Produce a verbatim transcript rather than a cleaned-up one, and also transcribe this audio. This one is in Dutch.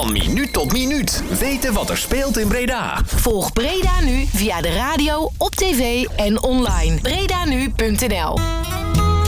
Van minuut tot minuut. Weten wat er speelt in Breda. Volg Breda Nu via de radio, op tv en online. breda nu punt n l